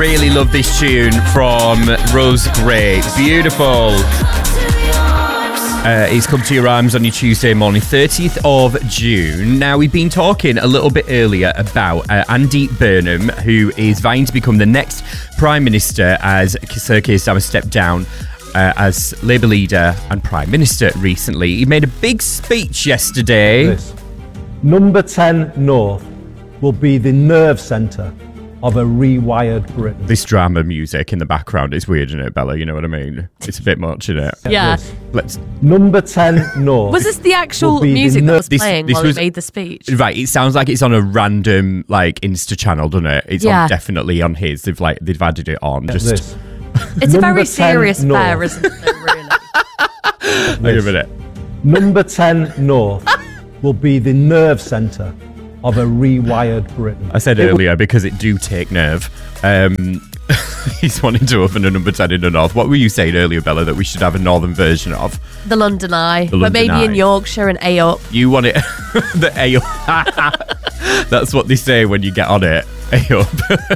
really love this tune from Rose Gray. It's beautiful. It's Come to Your Arms on your Tuesday morning, 30th of June. Now, we've been talking a little bit earlier about Andy Burnham, who is vying to become the next Prime Minister as Sir Keir Starmer stepped down as Labour leader and Prime Minister recently. He made a big speech yesterday. Number 10 North will be the nerve centre of a rewired Britain. This drama music in the background is weird, isn't it, Bella? You know what I mean? It's a bit much, isn't it? Yeah. Number 10 North. Was this the actual music that was playing while he made the speech? Right, it sounds like it's on a random Insta channel, doesn't it? It's definitely on his. They've added it on. It's a very serious affair, isn't it, really? Wait a minute. Number 10 North will be the nerve centre of a rewired Britain. I said earlier because it do take nerve. He's wanting to open a number 10 in the North. What were you saying earlier, Bella, that we should have a northern version of? The London Eye. But maybe in Yorkshire, an A up. You want it, the A up. That's what they say when you get on it. A up.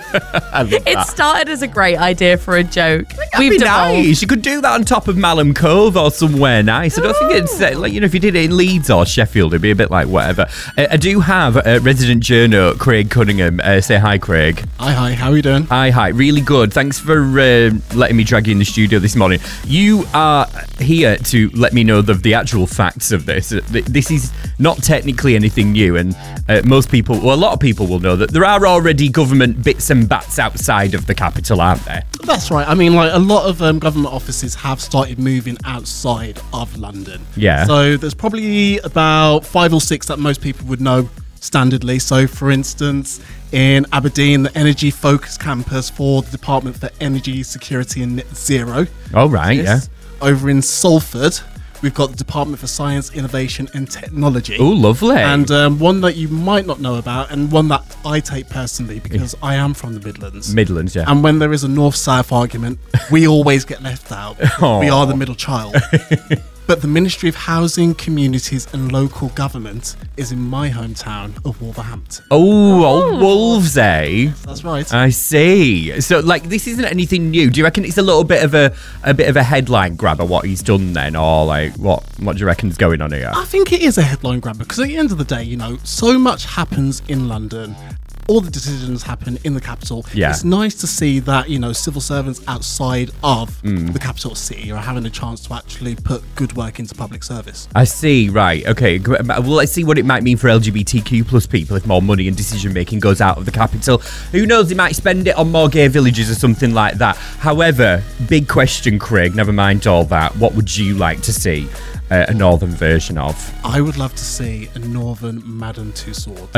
It started as a great idea for a joke. That'd be nice. You could do that on top of Malham Cove or somewhere nice. I don't think it's if you did it in Leeds or Sheffield, it'd be a bit like whatever. I do have resident journo Craig Cunningham. Say hi, Craig. Hi. How are you doing? Hi. Really good. Thanks for letting me drag you in the studio this morning. You are here to let me know the actual facts of this. This is not technically anything new, and most people, a lot of people will know that there are already government bits and bats outside of the capital, aren't there? That's right. I mean, a lot of government offices have started moving outside of London. Yeah. So there's probably about 5 or 6 that most people would know standardly. So, for instance, in Aberdeen, the Energy Focus campus for the Department for Energy Security and Net Zero. Oh, right, yeah. Over in Salford, we've got the Department for Science, Innovation and Technology. Oh, lovely. And one that you might not know about, and one that I take personally because I am from the Midlands. Midlands, yeah. And when there is a north-south argument, we always get left out. We are the middle child. But the Ministry of Housing, Communities and Local Government is in my hometown of Wolverhampton. Oh, old Wolves, eh? That's right. I see. So, this isn't anything new. Do you reckon it's a little bit of a headline grabber what he's done then, or what do you reckon's going on here? I think it is a headline grabber because at the end of the day, so much happens in London. All the decisions happen in the capital. Yeah. It's nice to see that, civil servants outside of the capital city are having a chance to actually put good work into public service. I see, right. Okay. Well, let's see what it might mean for LGBTQ plus people if more money and decision making goes out of the capital. Who knows, they might spend it on more gay villages or something like that. However, big question, Craig, never mind all that. What would you like to see a northern version of? I would love to see a northern Madame Tussauds.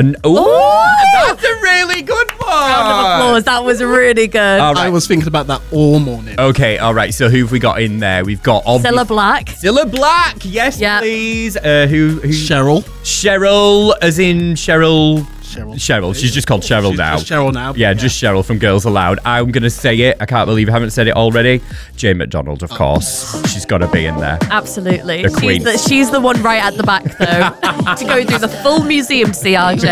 That's a really good one. Round of applause. That was really good. All right. I was thinking about that all morning. Okay, all right. So who have we got in there? We've got Cilla Black. Cilla Black. Yes, please. Who? Cheryl. Cheryl, as in Cheryl. Cheryl. She's just called Cheryl now. Just Cheryl now. Yeah, just Cheryl from Girls Aloud. I'm going to say it. I can't believe I haven't said it already. Jane McDonald, of course. She's got to be in there. Absolutely. The queen. She's the one right at the back, though, to go through the full museum, see RJ.